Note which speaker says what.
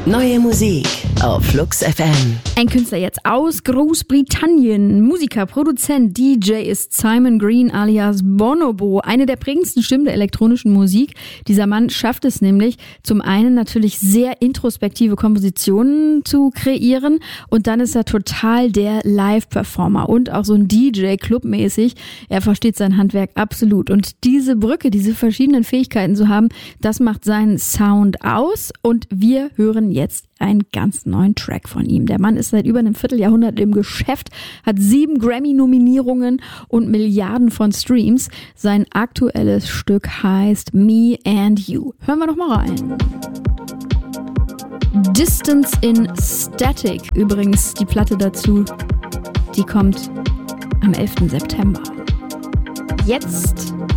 Speaker 1: Neue Musik auf Flux FM.
Speaker 2: Ein Künstler jetzt aus Großbritannien. Musiker, Produzent, DJ ist Simon Green alias Bonobo. Eine der prägendsten Stimmen der elektronischen Musik. Dieser Mann schafft es nämlich, zum einen natürlich sehr introspektive Kompositionen zu kreieren und dann ist er total der Live-Performer und auch so ein DJ, clubmäßig. Er versteht sein Handwerk absolut. Und diese Brücke, diese verschiedenen Fähigkeiten zu haben, das macht seinen Sound aus. Und wir hören jetzt einen ganz neuen Track von ihm. Der Mann ist seit über einem Vierteljahrhundert im Geschäft, hat 7 Grammy-Nominierungen und Milliarden von Streams. Sein aktuelles Stück heißt Me and You. Hören wir doch mal rein. Distance in Static, übrigens die Platte dazu, die kommt am 11. September. Jetzt